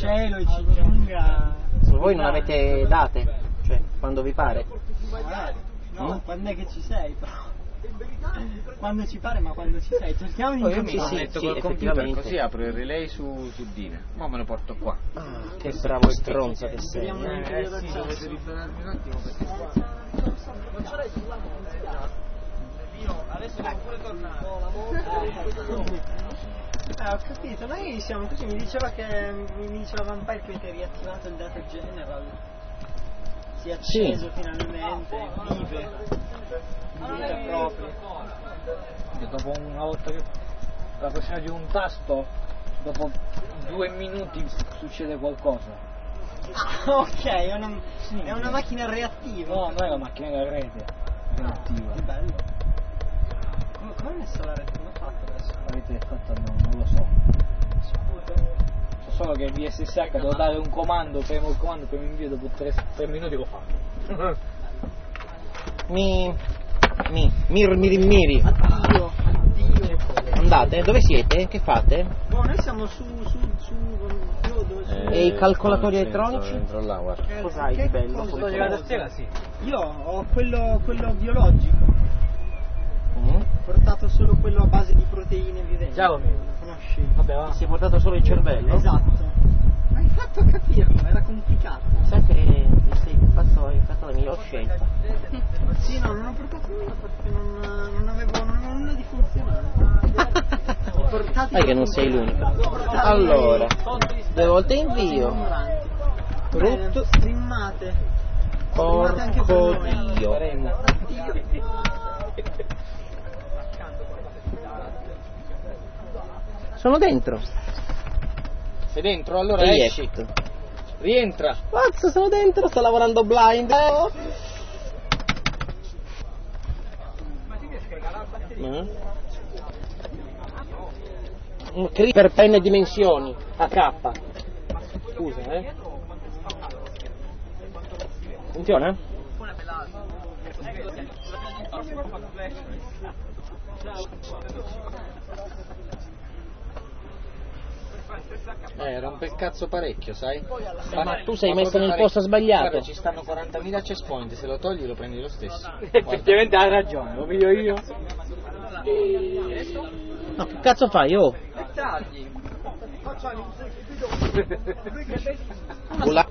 cielo e ci giunga. Voi non avete date? Cioè, quando vi pare? No, quando è che ci sei però? Quando ci pare, ma quando ci sei? Cerchiamo di Io mi incontrare. metto col computer così apro il relay su Dina. Ma me lo porto qua. Ah, che bravo stronzo che sei. Dobbiamo anche io Sì, dovete ritornarmi un attimo perché qua. Adesso devo pure tornare. Ho capito, noi siamo così, mi diceva Vampire che avete riattivato il data general. Si è acceso finalmente, vive proprio. E dopo una volta che la pressione di un tasto, dopo 2 minuti succede qualcosa. Ah, ok, è una macchina reattiva. No, non è una macchina da rete reattiva. Che bello. Come hai messo la rete? Come ho fatto adesso? Avete fatto? Non lo so. So solo che VSSH devo dare un comando, premo il comando, premo invio, dopo 3 minuti lo fa. Miri. Addio. Andate? Dove siete? Che fate? No, noi siamo su E i calcolatori elettronici? Dentro là, guarda. Cos'hai di bello? Cosa? La tastiera sì. Io ho quello biologico. Ho portato solo quello a base di proteine viventi. Ciao, amico. Conosci? Vabbè, va. Ti si è portato solo il cervello? Esatto. Ma hai fatto a capirlo, era complicato. Sai che hai fatto la miglior scelta. Sì, no, non ho portato nulla perché non avevo nulla di funzionale. Ho portato. Sai che non sei l'unico. Allora, 2 volte invio. Root. Streamate. Streamate anche per Porco noi. Dio. Sono dentro. Sei dentro? Allora esci. Eject. Rientra. Cazzo, sono dentro, sto lavorando blind. Un creeper per n dimensioni a K. Scusa, Funziona? Rompe il cazzo parecchio, sai? Ma tu sei messo nel posto sbagliato. Guarda, ci stanno 40.000 chest point, se lo togli lo prendi lo stesso. Effettivamente hai ragione, lo vedo io. No, che cazzo fai, oh? Vola.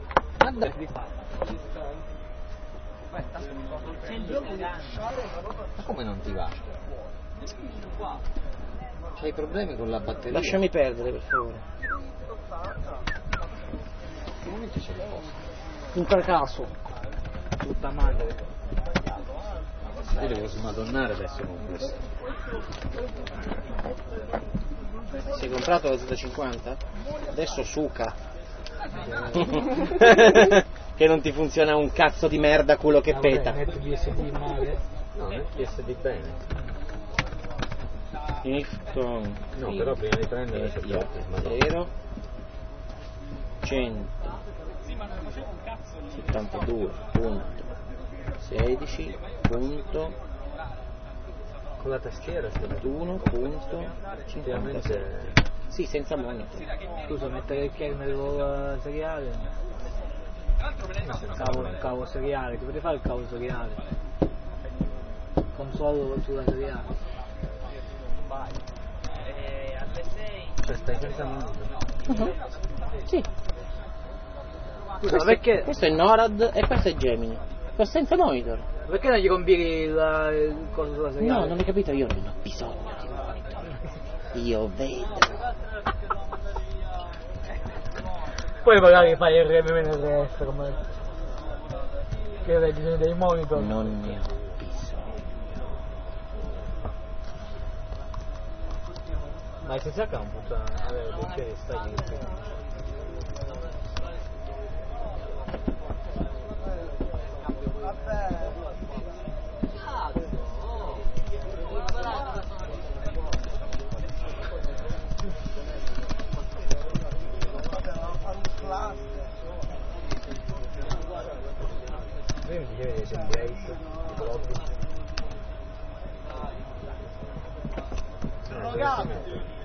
Ma come non ti va? C'hai problemi con la batteria? Lasciami perdere, per favore. Che momento c'è il posto? Un fracasso. Tutta madre. Io devo smadonnare adesso con questo. Si è comprato la Z50? Adesso suca. Che non ti funziona un cazzo di merda culo che peta. Metto BSD male? No, metto BSD bene. Ifton. No, però prima di prendere c'è 0 172.16 punto con la tastiera 1.57. Sì, senza monitor. Scusa, mettere il kernel seriale. Cavo seriale, che potete fare il cavo seriale? Console sulla seriale. Cioè stai senza monitor? Sì. Scusa, perché? Questo è NORAD e questo è Gemini. Sto senza monitor. Perché non gli combini il coso sulla seriale? No, non hai capito, io non ho bisogno di monitor. Io vedo. Poi magari fai il RMN3 come che hai bisogno dei monitor. Non ne ho bisogno. Ma il SSH non può avere dei cieli stagli che Io mi dicevo dei template, di blog.